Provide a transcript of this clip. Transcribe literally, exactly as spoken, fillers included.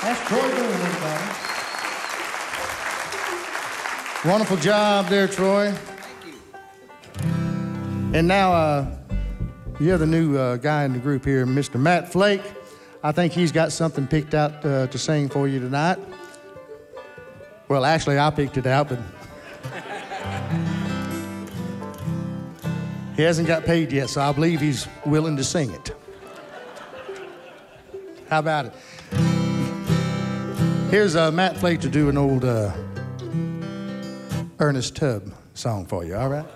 That's Troy Boone, everybody. Wonderful job there, Troy. Thank you. And now, uh, you're the new uh, guy in the group here, Mister Matt Flake. I think he's got something picked out uh, to sing for you tonight. Well, actually, I picked it out, but he hasn't got paid yet, so I believe he's willing to sing it. How about it? Here's uh, Matt Flake to do an old uh, Ernest Tubb song for you, all right?